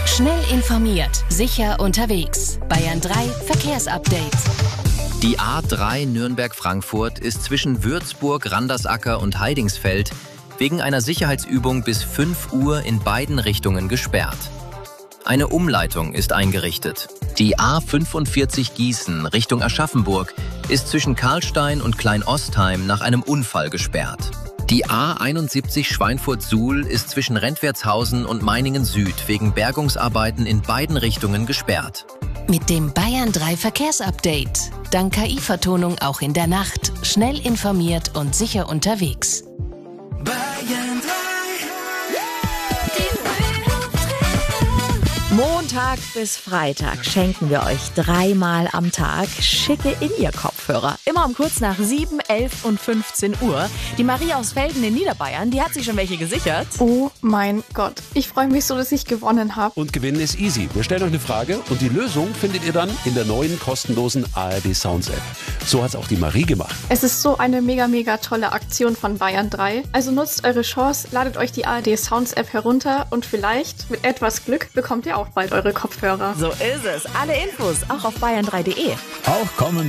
Schnell informiert, sicher unterwegs. Bayern 3 Verkehrsupdate. Die A3 Nürnberg-Frankfurt ist zwischen Würzburg, Randersacker und Heidingsfeld wegen einer Sicherheitsübung bis 5 Uhr in beiden Richtungen gesperrt. Eine Umleitung ist eingerichtet. Die A45 Gießen Richtung Aschaffenburg ist zwischen Karlstein und Kleinostheim nach einem Unfall gesperrt. Die A71 Schweinfurt-Suhl ist zwischen Rentwertshausen und Meiningen Süd wegen Bergungsarbeiten in beiden Richtungen gesperrt. Mit dem Bayern 3 Verkehrsupdate. Dank KI-Vertonung auch in der Nacht. Schnell informiert und sicher unterwegs. Bayern 3. Montag bis Freitag schenken wir euch 3-mal am Tag schicke In-Ear-Kopfhörer. Immer um kurz nach 7, 11 und 15 Uhr. Die Marie aus Velden in Niederbayern, die hat sich schon welche gesichert. Oh mein Gott, ich freue mich so, dass ich gewonnen habe. Und gewinnen ist easy. Wir stellen euch eine Frage und die Lösung findet ihr dann in der neuen kostenlosen ARD Sounds App. So hat es auch die Marie gemacht. Es ist so eine mega tolle Aktion von Bayern 3. Also nutzt eure Chance, ladet euch die ARD Sounds App herunter und vielleicht mit etwas Glück bekommt ihr auch bald eure Kopfhörer. So ist es. Alle Infos auch auf bayern3.de. Auch kommende